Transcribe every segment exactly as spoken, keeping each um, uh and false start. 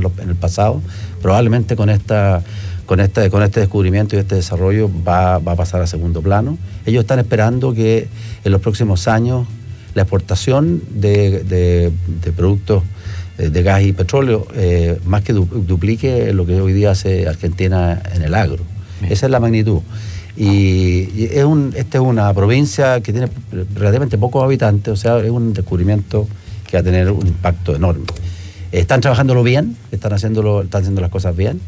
los, en el pasado, probablemente con esta con este, con este descubrimiento y este desarrollo va, va a pasar a segundo plano. Ellos están esperando que en los próximos años la exportación de, de, de productos de gas y petróleo eh, más que du, duplique lo que hoy día hace Argentina en el agro. Bien. Esa es la magnitud. Y, y es un, esta es una provincia que tiene relativamente pocos habitantes, o sea, es un descubrimiento que va a tener un impacto enorme. Están trabajándolo bien, están haciéndolo, están haciendo las cosas bien.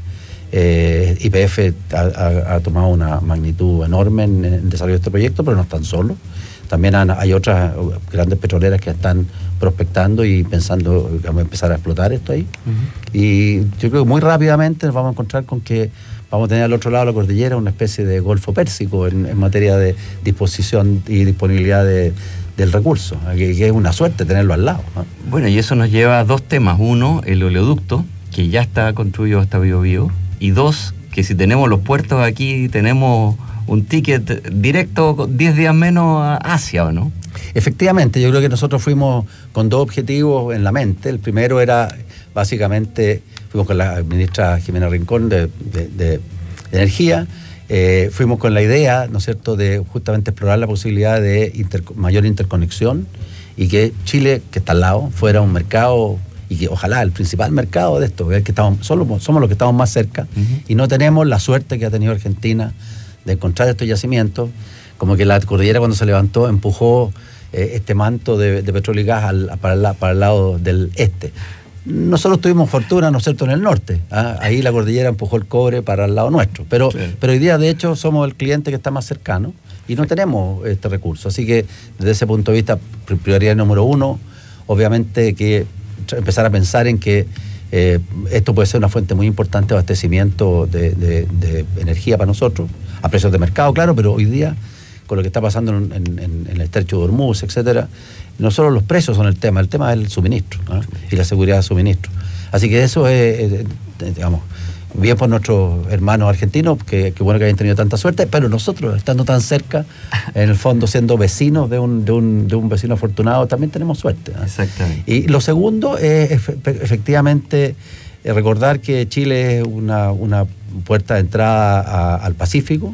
Eh, Y P F ha, ha, ha tomado una magnitud enorme en, en el desarrollo de este proyecto, pero no están solos. También han, hay otras grandes petroleras que están prospectando y pensando que vamos a empezar a explotar esto ahí. Uh-huh. Y yo creo que muy rápidamente nos vamos a encontrar con que vamos a tener al otro lado de la cordillera una especie de Golfo Pérsico en, en materia de disposición y disponibilidad de, del recurso, que, que es una suerte tenerlo al lado, ¿no? Bueno, y eso nos lleva a dos temas. Uno, el oleoducto, que ya está construido hasta Biobío. Y dos, que si tenemos los puertos aquí, tenemos un ticket directo diez días menos a Asia, ¿o no? Efectivamente, yo creo que nosotros fuimos con dos objetivos en la mente. El primero era, básicamente, fuimos con la ministra Jimena Rincón de, de, de, de Energía, eh, fuimos con la idea, ¿no es cierto?, de justamente explorar la posibilidad de inter, mayor interconexión y que Chile, que está al lado, fuera un mercado, y que ojalá el principal mercado de esto, que estamos, somos, somos los que estamos más cerca, uh-huh. y no tenemos la suerte que ha tenido Argentina de encontrar estos yacimientos, como que la cordillera cuando se levantó empujó eh, este manto de, de petróleo y gas al, para, el, para el lado del este. Nosotros tuvimos fortuna, ¿no es cierto?, en el norte, ¿ah? Ahí la cordillera empujó el cobre para el lado nuestro, pero, sí. pero hoy día de hecho somos el cliente que está más cercano y no sí. tenemos este recurso, así que desde ese punto de vista, prioridad número uno, obviamente que empezar a pensar en que eh, esto puede ser una fuente muy importante de abastecimiento de, de, de energía para nosotros, a precios de mercado, claro, pero hoy día, con lo que está pasando en, en, en el estrecho de Hormuz, etcétera, no solo los precios son el tema, el tema es el suministro, ¿no? Y la seguridad de suministro. Así que eso es, es, es digamos, bien por nuestros hermanos argentinos, que, que bueno que hayan tenido tanta suerte, pero nosotros, estando tan cerca, en el fondo siendo vecinos de un, de un, de un vecino afortunado, también tenemos suerte, ¿no? Exactamente. Y lo segundo es efectivamente recordar que Chile es una, una puerta de entrada a, al Pacífico,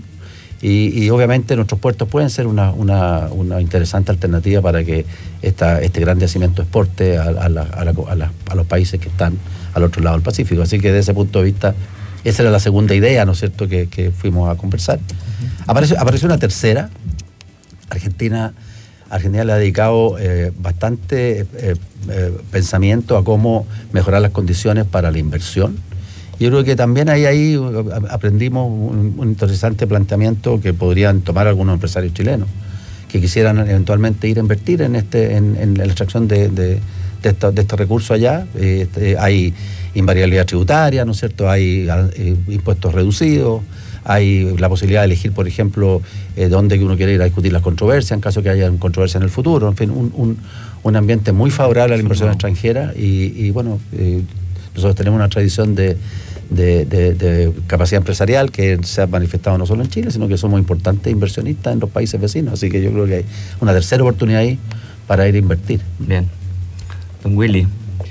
y, y obviamente nuestros puertos pueden ser una, una, una interesante alternativa para que esta, este gran yacimiento exporte a, a, la, a, la, a, la, a los países que están al otro lado del Pacífico. Así que desde ese punto de vista, esa era la segunda idea, ¿no es cierto?, que, que fuimos a conversar. Uh-huh. Apareció, apareció una tercera. Argentina, Argentina le ha dedicado eh, bastante eh, eh, pensamiento a cómo mejorar las condiciones para la inversión. Yo creo que también ahí, ahí aprendimos un, un interesante planteamiento que podrían tomar algunos empresarios chilenos que quisieran eventualmente ir a invertir en, este, en, en la extracción de, de, de, esta, de este recurso allá. Eh, hay invariabilidad tributaria, ¿no es cierto? Hay eh, impuestos reducidos, hay la posibilidad de elegir, por ejemplo, eh, dónde uno quiere ir a discutir las controversias en caso que haya controversia en el futuro. En fin, un, un, un ambiente muy favorable a la inversión extranjera y, y bueno, eh, nosotros tenemos una tradición de, de, de, de capacidad empresarial que se ha manifestado no solo en Chile, sino que somos importantes inversionistas en los países vecinos. Así que yo creo que hay una tercera oportunidad ahí para ir a invertir. Bien. Don Willy.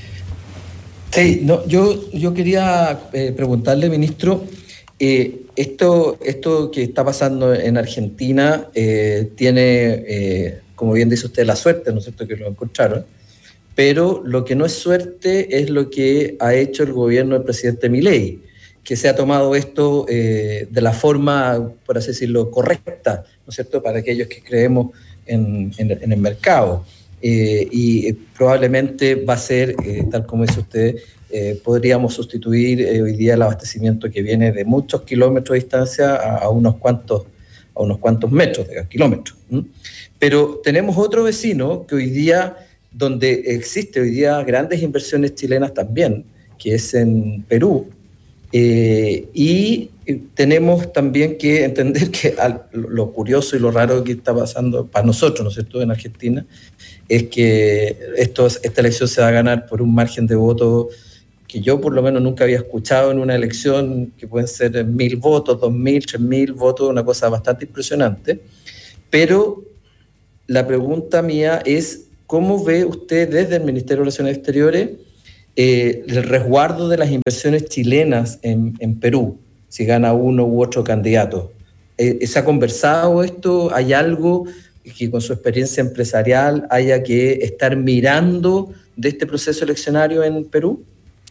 Sí, no, yo, yo quería eh, preguntarle, ministro, eh, esto, esto que está pasando en Argentina eh, tiene, eh, como bien dice usted, la suerte, ¿no es cierto?, que lo encontraron. Pero lo que no es suerte es lo que ha hecho el gobierno del presidente Milei, que se ha tomado esto eh, de la forma, por así decirlo, correcta, ¿no es cierto?, para aquellos que creemos en, en, en el mercado. Eh, y eh, probablemente va a ser, eh, tal como dice usted, eh, podríamos sustituir eh, hoy día el abastecimiento que viene de muchos kilómetros de distancia a, a, unos, cuantos, a unos cuantos metros, de kilómetros. ¿Mm? Pero tenemos otro vecino que hoy día, donde existe hoy día grandes inversiones chilenas también, que es en Perú, eh, y tenemos también que entender que al, lo curioso y lo raro que está pasando para nosotros, ¿no es cierto?, en Argentina, es que esto, esta elección se va a ganar por un margen de voto que yo por lo menos nunca había escuchado en una elección, que pueden ser mil votos, dos mil, tres mil votos, una cosa bastante impresionante. Pero la pregunta mía es, ¿cómo ve usted desde el Ministerio de Relaciones Exteriores eh, el resguardo de las inversiones chilenas en, en Perú, si gana uno u otro candidato. Eh, ¿Se ha conversado esto? ¿Hay algo que con su experiencia empresarial haya que estar mirando de este proceso eleccionario en Perú?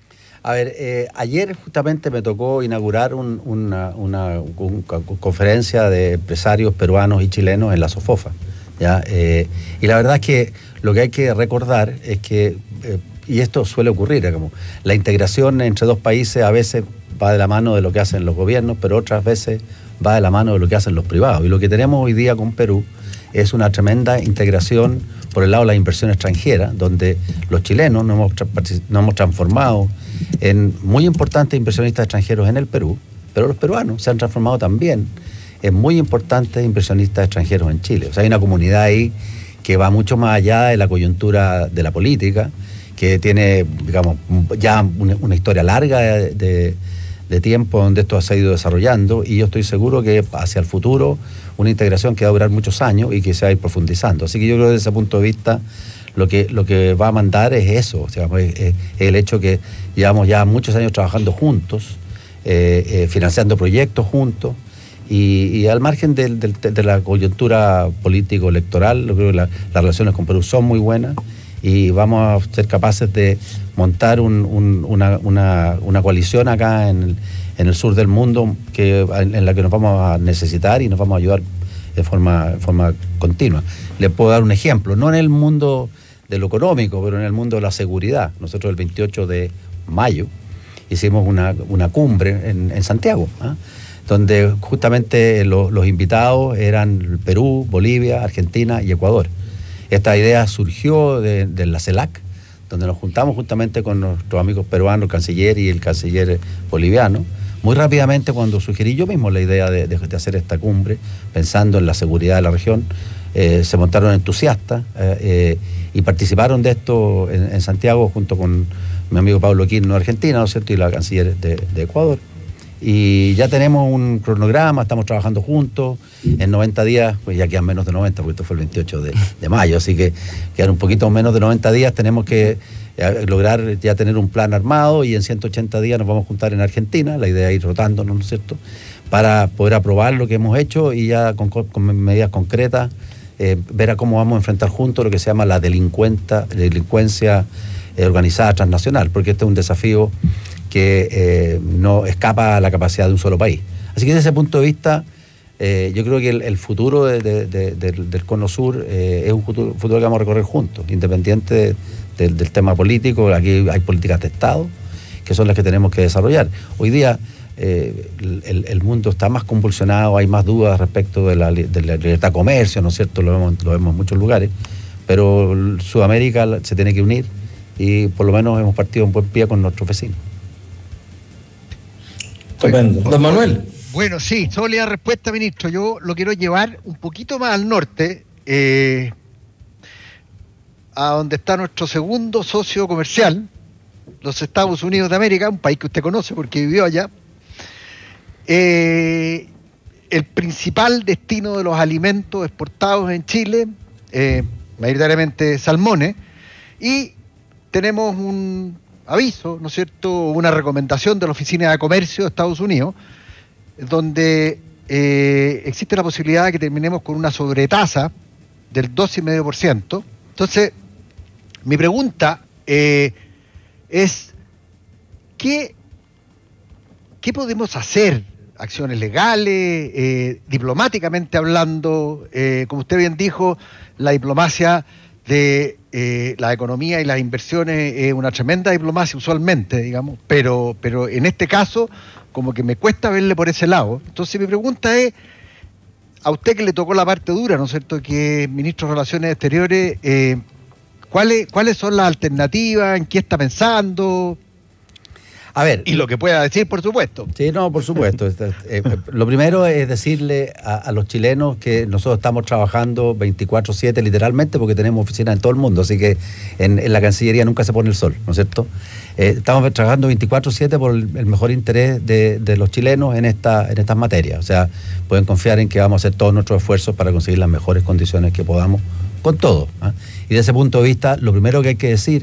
A ver, eh, ayer justamente me tocó inaugurar un, una, una, una conferencia de empresarios peruanos y chilenos en la SOFOFA, ¿ya? Eh, y la verdad es que lo que hay que recordar es que, eh, y esto suele ocurrir, como la integración entre dos países a veces va de la mano de lo que hacen los gobiernos, pero otras veces va de la mano de lo que hacen los privados. Y lo que tenemos hoy día con Perú es una tremenda integración por el lado de la inversión extranjera, donde los chilenos nos hemos, nos hemos transformado en muy importantes inversionistas extranjeros en el Perú, pero los peruanos se han transformado también en muy importantes inversionistas extranjeros en Chile. O sea, hay una comunidad ahí que va mucho más allá de la coyuntura de la política, que tiene, digamos, ya una, una historia larga de, de, de tiempo donde esto se ha ido desarrollando, y yo estoy seguro que hacia el futuro una integración que va a durar muchos años y que se va a ir profundizando. Así que yo creo que desde ese punto de vista lo que, lo que va a mandar es eso, o sea, es, es el hecho que llevamos ya muchos años trabajando juntos, eh, eh, financiando proyectos juntos, y, y al margen de, de, de la coyuntura político-electoral, yo creo que la, las relaciones con Perú son muy buenas, y vamos a ser capaces de montar un, un, una, una, una coalición acá en el, en el sur del mundo que, en la que nos vamos a necesitar y nos vamos a ayudar de forma, de forma continua. Les puedo dar un ejemplo, no en el mundo de lo económico, pero en el mundo de la seguridad. Nosotros el veintiocho de mayo hicimos una, una cumbre en, en Santiago, ¿eh? donde justamente lo, los invitados eran Perú, Bolivia, Argentina y Ecuador. Esta idea surgió de, de la CELAC, donde nos juntamos justamente con nuestros amigos peruanos, el canciller y el canciller boliviano. Muy rápidamente, cuando sugerí yo mismo la idea de, de, de hacer esta cumbre, pensando en la seguridad de la región, eh, se montaron entusiastas eh, eh, y participaron de esto en, en Santiago junto con mi amigo Pablo Quirno de Argentina, ¿no es cierto?, y la canciller de, de Ecuador. Y ya tenemos un cronograma, estamos trabajando juntos. En noventa días, pues ya quedan menos de noventa, porque esto fue el veintiocho de, de mayo, así que quedan un poquito menos de noventa días. Tenemos que eh, lograr ya tener un plan armado, y en ciento ochenta días nos vamos a juntar en Argentina. La idea es ir rotándonos, ¿no es cierto?, para poder aprobar lo que hemos hecho y ya con, con medidas concretas eh, ver a cómo vamos a enfrentar juntos lo que se llama la delincuencia, delincuencia eh, organizada transnacional, porque este es un desafío que eh, no escapa a la capacidad de un solo país. Así que desde ese punto de vista, eh, yo creo que el, el futuro de, de, de, del, del Cono Sur eh, es un futuro, futuro que vamos a recorrer juntos, independiente de, de, del tema político. Aquí hay políticas de Estado, que son las que tenemos que desarrollar. Hoy día eh, el, el mundo está más convulsionado, hay más dudas respecto de la, de la libertad de comercio, ¿no es cierto? Lo vemos, lo vemos en muchos lugares, pero Sudamérica se tiene que unir, y por lo menos hemos partido en buen pie con nuestros vecinos. Estupendo. Don Manuel. Bueno, sí, sólida respuesta, ministro. Yo lo quiero llevar un poquito más al norte, eh, a donde está nuestro segundo socio comercial, los Estados Unidos de América, un país que usted conoce porque vivió allá. Eh, el principal destino de los alimentos exportados en Chile, eh, mayoritariamente salmones, y tenemos un aviso, ¿no es cierto?, una recomendación de la Oficina de Comercio de Estados Unidos, donde eh, existe la posibilidad de que terminemos con una sobretasa del dos coma cinco por ciento. Entonces, mi pregunta eh, es, ¿qué, ¿qué podemos hacer? Acciones legales, eh, diplomáticamente hablando, eh, como usted bien dijo, la diplomacia de eh, la economía y las inversiones es una tremenda diplomacia usualmente, digamos, pero, pero en este caso como que me cuesta verle por ese lado. Entonces mi pregunta es, a usted que le tocó la parte dura, ¿no es cierto?, que es ministro de Relaciones Exteriores, eh, ¿cuáles, ¿cuáles son las alternativas? ¿En qué está pensando? A ver, y lo que pueda decir, por supuesto. Sí, no, por supuesto. eh, lo primero es decirle a, a los chilenos que nosotros estamos trabajando veinticuatro siete literalmente, porque tenemos oficinas en todo el mundo, así que en, en la Cancillería nunca se pone el sol, ¿no es cierto? Eh, estamos trabajando veinticuatro siete por el, el mejor interés de, de los chilenos en, esta, en estas materias. O sea, pueden confiar en que vamos a hacer todos nuestros esfuerzos para conseguir las mejores condiciones que podamos con todo, ¿eh? Y desde ese punto de vista, lo primero que hay que decir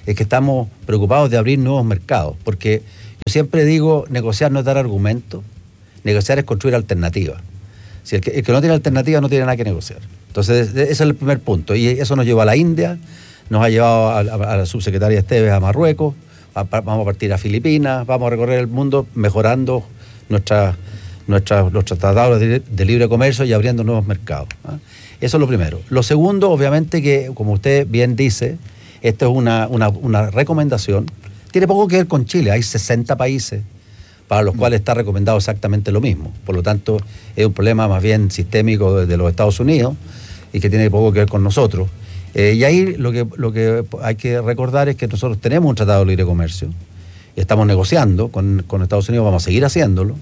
es que estamos preocupados de abrir nuevos mercados, porque yo siempre digo, negociar no es dar argumentos, negociar es construir alternativas. Si el que, el que no tiene alternativa no tiene nada que negociar. Entonces, ese es el primer punto. Y eso nos llevó a la India, nos ha llevado a, a, a la subsecretaria Esteves a Marruecos, a, vamos a partir a Filipinas, vamos a recorrer el mundo mejorando nuestra, nuestra, nuestros tratados de, de libre comercio y abriendo nuevos mercados. ¿eh? Eso es lo primero. Lo segundo, obviamente, que como usted bien dice, esto es una, una, una recomendación. Tiene poco que ver con Chile. Hay sesenta países para los cuales está recomendado exactamente lo mismo. Por lo tanto, es un problema más bien sistémico de, de los Estados Unidos y que tiene poco que ver con nosotros. Eh, y ahí lo que, lo que hay que recordar es que nosotros tenemos un tratado de libre comercio y estamos negociando con, con Estados Unidos, vamos a seguir haciéndolo.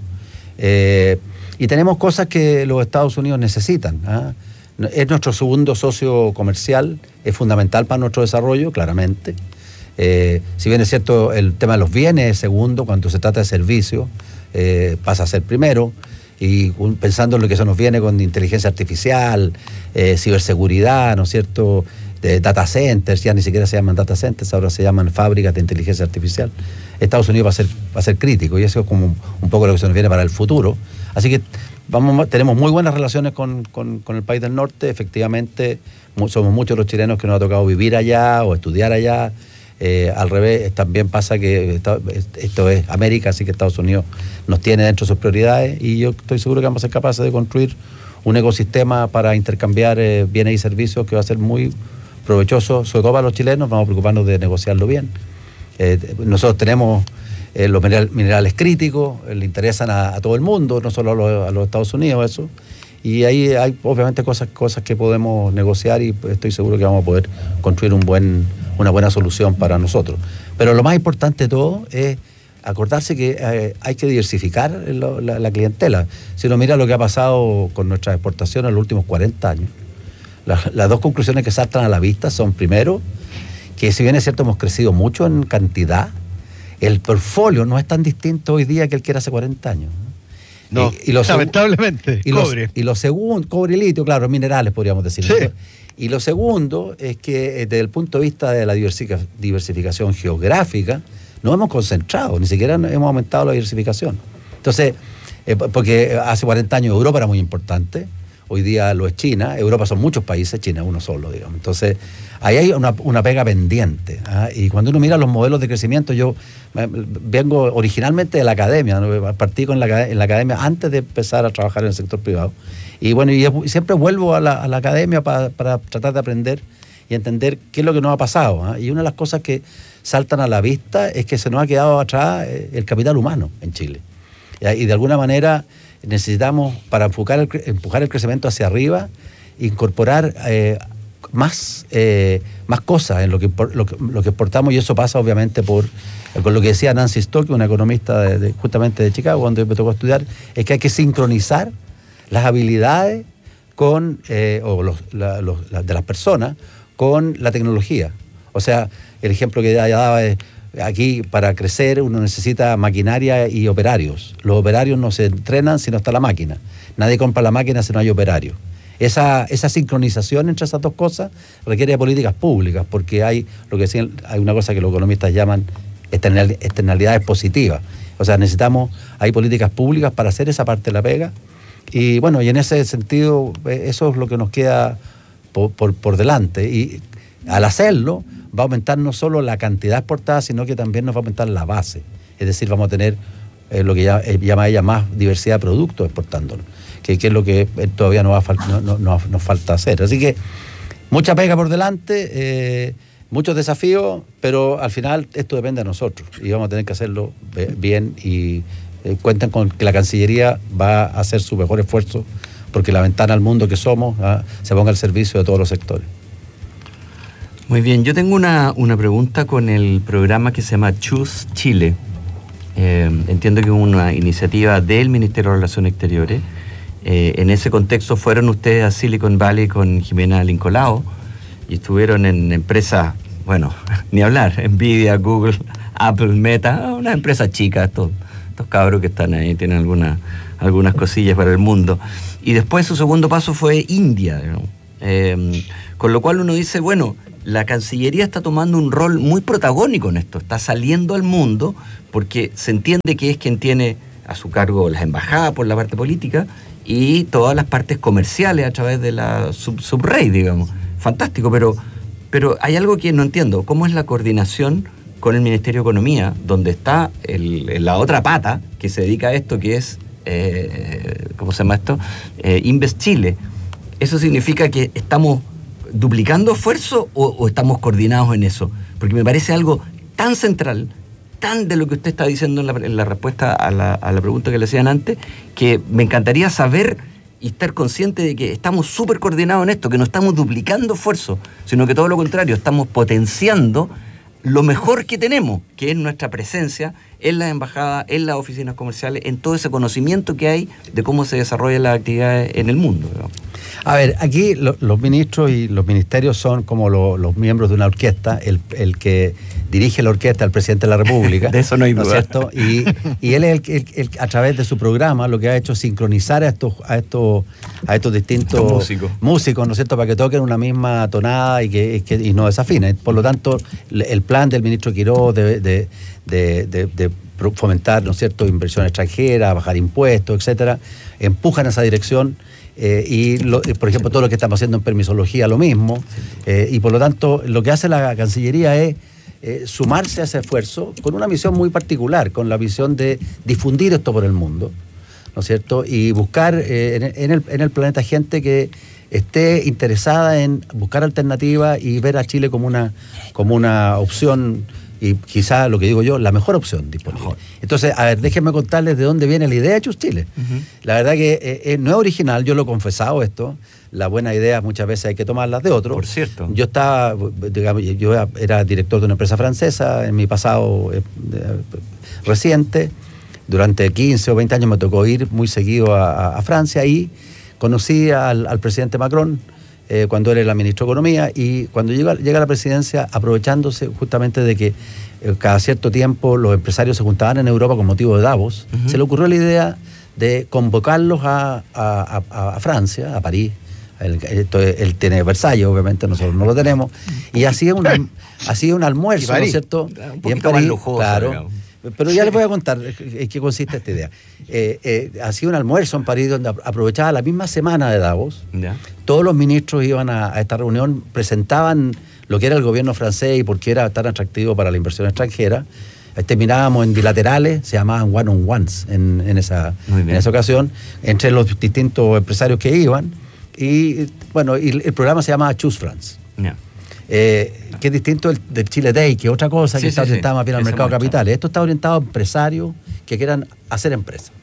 Eh, y tenemos cosas que los Estados Unidos necesitan. ¿ah? Es nuestro segundo socio comercial, es fundamental para nuestro desarrollo, claramente. Eh, si bien es cierto, el tema de los bienes es segundo, cuando se trata de servicios, eh, pasa a ser primero. Y un, pensando en lo que se nos viene con inteligencia artificial, eh, ciberseguridad, ¿no es cierto?, de data centers, ya ni siquiera se llaman data centers, ahora se llaman fábricas de inteligencia artificial. Estados Unidos va a ser, va a ser crítico y eso es como un poco lo que se nos viene para el futuro. Así que vamos, tenemos muy buenas relaciones con, con, con el país del norte, efectivamente somos muchos los chilenos que nos ha tocado vivir allá o estudiar allá. Eh, al revés, también pasa que esto, esto es América, así que Estados Unidos nos tiene dentro de sus prioridades y yo estoy seguro que vamos a ser capaces de construir un ecosistema para intercambiar eh, bienes y servicios que va a ser muy provechoso, sobre todo para los chilenos. Vamos a preocuparnos de negociarlo bien. Eh, nosotros tenemos eh, los mineral, minerales críticos, eh, le interesan a, a todo el mundo, no solo a los, a los Estados Unidos eso, y ahí hay obviamente cosas, cosas que podemos negociar y estoy seguro que vamos a poder construir un buen, una buena solución para nosotros. Pero lo más importante de todo es acordarse que eh, hay que diversificar lo, la, la clientela. Si uno mira lo que ha pasado con nuestras exportaciones en los últimos cuarenta años, la, las dos conclusiones que saltan a la vista son, primero, que si bien es cierto hemos crecido mucho en cantidad, el portfolio no es tan distinto hoy día que el que era hace cuarenta años. No, y, y lo lamentablemente, y cobre. Lo, y lo segundo, cobre y litio, claro, minerales podríamos decir. Sí. Y lo segundo es que desde el punto de vista de la diversificación geográfica, no hemos concentrado, ni siquiera hemos aumentado la diversificación. Entonces, eh, porque hace cuarenta años Europa era muy importante, hoy día lo es China, Europa son muchos países, China es uno solo, digamos. Entonces, ahí hay una, una pega pendiente. ¿ah? Y cuando uno mira los modelos de crecimiento, yo eh, vengo originalmente de la academia, ¿no? Partí con la, en la academia antes de empezar a trabajar en el sector privado. Y bueno, y, y siempre vuelvo a la, a la academia para, para tratar de aprender y entender qué es lo que nos ha pasado. ¿ah? Y una de las cosas que saltan a la vista es que se nos ha quedado atrás el capital humano en Chile. Y de alguna manera necesitamos, para enfocar el, empujar el crecimiento hacia arriba, incorporar eh, más, eh, más cosas en lo que, lo, que, lo que exportamos, y eso pasa obviamente por, con lo que decía Nancy Stocke, una economista de, de, justamente de Chicago, donde me tocó estudiar, es que hay que sincronizar las habilidades con, eh, o los, la, los, la, de las personas con la tecnología. O sea, el ejemplo que ya daba es, aquí para crecer uno necesita maquinaria y operarios. Los operarios no se entrenan si no está la máquina. Nadie compra la máquina si no hay operarios. Esa, esa sincronización entre esas dos cosas requiere de políticas públicas, porque hay lo que decían, hay una cosa que los economistas llaman externalidades positivas. O sea, necesitamos, hay políticas públicas para hacer esa parte de la pega. Y bueno, y en ese sentido, eso es lo que nos queda por, por, por delante. Y al hacerlo, va a aumentar no solo la cantidad exportada, sino que también nos va a aumentar la base. Es decir, vamos a tener eh, lo que llama, eh, llama ella más diversidad de productos exportándolo, que, que es lo que eh, todavía nos, va no, no, no, nos falta hacer. Así que mucha pega por delante, eh, muchos desafíos, pero al final esto depende de nosotros y vamos a tener que hacerlo bien y eh, cuenten con que la Cancillería va a hacer su mejor esfuerzo porque la ventana al mundo que somos ¿ah? se ponga al servicio de todos los sectores. Muy bien, yo tengo una, una pregunta con el programa que se llama Choose Chile. Eh, entiendo que es una iniciativa del Ministerio de Relaciones Exteriores. Eh, en ese contexto fueron ustedes a Silicon Valley con Jimena Lincolao y estuvieron en empresas, bueno, ni hablar, Nvidia, Google, Apple, Meta, una empresa chica, estos, estos cabros que están ahí, tienen alguna, algunas cosillas para el mundo. Y después su segundo paso fue India, ¿no? Eh, con lo cual uno dice, bueno, la Cancillería está tomando un rol muy protagónico en esto, está saliendo al mundo porque se entiende que es quien tiene a su cargo las embajadas por la parte política y todas las partes comerciales a través de la sub, subrey, digamos. Fantástico, pero, pero hay algo que no entiendo, ¿cómo es la coordinación con el Ministerio de Economía, donde está el, la otra pata que se dedica a esto, que es, eh, ¿cómo se llama esto? Eh, Invest Chile. ¿Eso significa que estamos duplicando esfuerzo o, o estamos coordinados en eso? Porque me parece algo tan central, tan de lo que usted está diciendo en la, en la respuesta a la, a la pregunta que le hacían antes, que me encantaría saber y estar consciente de que estamos súper coordinados en esto, que no estamos duplicando esfuerzos, sino que todo lo contrario, estamos potenciando lo mejor que tenemos, que es nuestra presencia en las embajadas, en las oficinas comerciales, en todo ese conocimiento que hay de cómo se desarrollan las actividades en el mundo, digamos. A ver, aquí lo, los ministros y los ministerios son como lo, los miembros de una orquesta, el, el que dirige la orquesta, el presidente de la República. De eso no hay duda. ¿No es cierto? Y, y él es el, el, el, a través de su programa, lo que ha hecho es sincronizar a estos, a estos, a estos distintos estos músicos. músicos, ¿no es cierto?, para que toquen una misma tonada y que, que y no desafinen. Por lo tanto, el plan del ministro Quirós de, de, de, de, de fomentar, ¿no es cierto?, inversión extranjera, bajar impuestos, etcétera, empujan esa dirección. Eh, y, lo, por ejemplo, todo lo que estamos haciendo en permisología, lo mismo. Eh, y por lo tanto, lo que hace la Cancillería es eh, sumarse a ese esfuerzo con una misión muy particular, con la visión de difundir esto por el mundo, ¿no es cierto? Y buscar eh, en, en, el, en el planeta gente que esté interesada en buscar alternativas y ver a Chile como una, como una opción, y quizá lo que digo yo, la mejor opción disponible. Mejor. Entonces, a ver, déjenme contarles de dónde viene la idea de Choose Chile. Uh-huh. La verdad que eh, eh, no es original, yo lo he confesado esto, las buenas ideas muchas veces hay que tomarlas de otros. Por cierto. Yo estaba, digamos, yo era director de una empresa francesa en mi pasado eh, reciente, durante quince o veinte años me tocó ir muy seguido a, a Francia y conocí al, al presidente Macron, Eh, cuando él era ministro de Economía, y cuando llega, llega a la presidencia, aprovechándose justamente de que eh, cada cierto tiempo los empresarios se juntaban en Europa con motivo de Davos, uh-huh. se le ocurrió la idea de convocarlos a, a, a, a Francia, a París. Él, esto, él tiene Versalles, obviamente, nosotros no lo tenemos, y hacía un, hacía un almuerzo, ¿no es cierto? Un poquito y en París, más lujoso, claro. Digamos. Pero ya les voy a contar en qué consiste esta idea. Eh, eh, hacía un almuerzo en París donde aprovechaba la misma semana de Davos. Ya. Todos los ministros iban a, a esta reunión, presentaban lo que era el gobierno francés y por qué era tan atractivo para la inversión extranjera. Terminábamos en bilaterales, se llamaban one-on-ones en, en, esa, en esa ocasión, entre los distintos empresarios que iban. Y bueno, y el programa se llamaba Choose France. Ya. Eh, que es distinto del, del Chile Day, que es otra cosa, sí, que sí, está orientada sí. más bien al mercado de capitales. Esto está orientado a empresarios que quieran hacer empresas.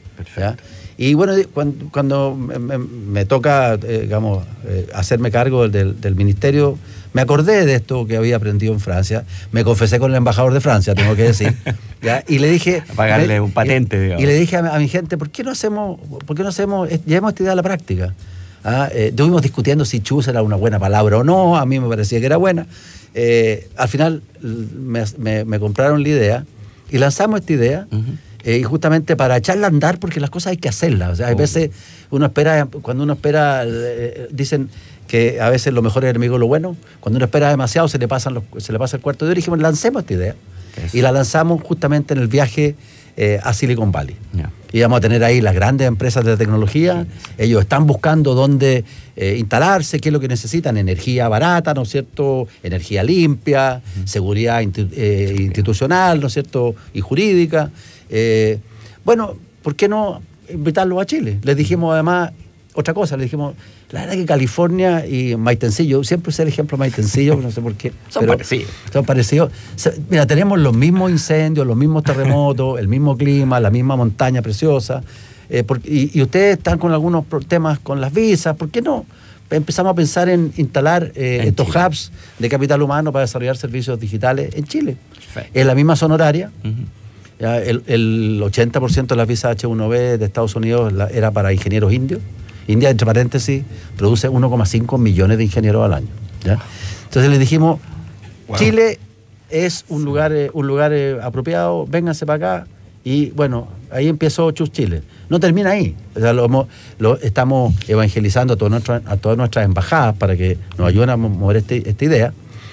Y bueno, cuando, cuando me, me, me toca, eh, digamos, eh, hacerme cargo del, del ministerio, me acordé de esto que había aprendido en Francia, me confesé con el embajador de Francia, tengo que decir, ¿ya? Y le dije... A pagarle le, un patente, y, digamos. Y le dije a, a mi gente, ¿por qué no hacemos, por qué no hacemos, llevemos esta idea a la práctica? Ah, eh, estuvimos discutiendo si choose era una buena palabra o no, a mí me parecía que era buena. Eh, al final me, me, me compraron la idea y lanzamos esta idea, uh-huh. eh, y justamente para echarla a andar, porque las cosas hay que hacerlas. O sea, hay oh. veces uno espera, cuando uno espera, eh, dicen que a veces lo mejor es enemigo de lo bueno, cuando uno espera demasiado se le, pasan los, se le pasa el cuarto de hora y dijimos, lancemos esta idea. Eso. Y la lanzamos justamente en el viaje eh, a Silicon Valley. Yeah. Y vamos a tener ahí las grandes empresas de tecnología, ellos están buscando dónde eh, instalarse, qué es lo que necesitan, energía barata, ¿no es cierto?, energía limpia, uh-huh. seguridad inti- eh, institucional, ¿no es cierto?, y jurídica. Eh, bueno, ¿por qué no invitarlos a Chile? Les dijimos además otra cosa, les dijimos, la verdad que California y Maitencillo, siempre usé el ejemplo de Maitencillo, no sé por qué. Son parecidos. Son parecidos. Mira, tenemos los mismos incendios, los mismos terremotos, el mismo clima, la misma montaña preciosa, eh, porque, y, y ustedes están con algunos temas con las visas, ¿por qué no? Empezamos a pensar en instalar eh, en estos Chile. hubs de capital humano para desarrollar servicios digitales en Chile. Perfecto. En la misma zona horaria. Uh-huh. Ya, el, el ochenta por ciento de las visas hache uno be de Estados Unidos la, era para ingenieros indios. India, entre paréntesis, produce uno coma cinco millones de ingenieros al año. ¿Ya? Entonces les dijimos, wow. Chile es un lugar, eh, un lugar eh, apropiado, vénganse para acá. Y bueno, ahí empezó Choose Chile. No termina ahí. O sea, lo, lo, estamos evangelizando a, todo nuestra, a todas nuestras embajadas para que nos ayuden a mover este, esta idea.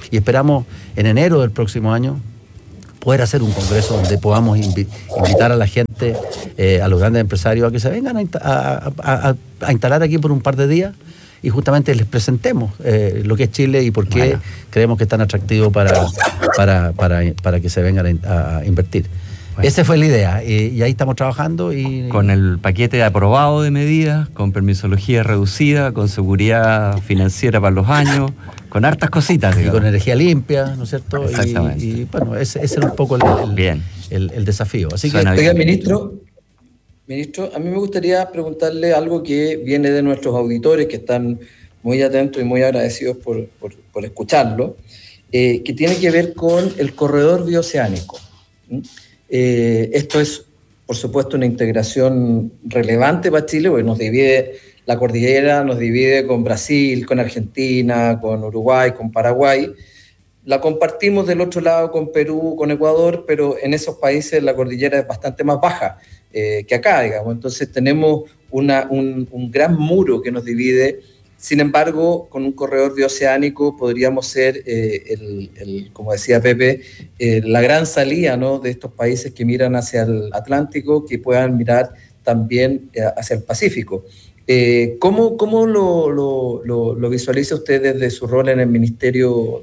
y esperamos en enero del próximo año poder hacer un congreso donde podamos invi- invitar a la gente, eh, a los grandes empresarios, a que se vengan a, insta- a, a, a, a instalar aquí por un par de días y justamente les presentemos eh, lo que es Chile y por qué Bueno. creemos que es tan atractivo para, para, para, para que se vengan a, a invertir. Bueno. Esa fue la idea y, y ahí estamos trabajando. Y, Con el paquete aprobado de medidas, con permisología reducida, con seguridad financiera para los años, con hartas cositas, y digamos. con energía limpia, ¿no es cierto? Exactamente. Y, y, bueno, ese, ese era un poco el, el, Bien. el, el desafío. Así Suena que, Oiga, bien. ministro, ministro, a mí me gustaría preguntarle algo que viene de nuestros auditores, que están muy atentos y muy agradecidos por, por, por escucharlo, eh, que tiene que ver con el corredor bioceánico. ¿Mm? Eh, esto es, por supuesto, una integración relevante para Chile, porque nos divide la cordillera, nos divide con Brasil, con Argentina, con Uruguay, con Paraguay. La compartimos del otro lado con Perú, con Ecuador, pero en esos países la cordillera es bastante más baja eh, que acá, digamos. Entonces tenemos una, un, un gran muro que nos divide. Sin embargo, con un corredor bioceánico podríamos ser, eh, el, el, como decía Pepe, eh, la gran salida, ¿no?, de estos países que miran hacia el Atlántico, que puedan mirar también eh, hacia el Pacífico. Eh, ¿Cómo, cómo lo, lo, lo, lo visualiza usted desde su rol en el Ministerio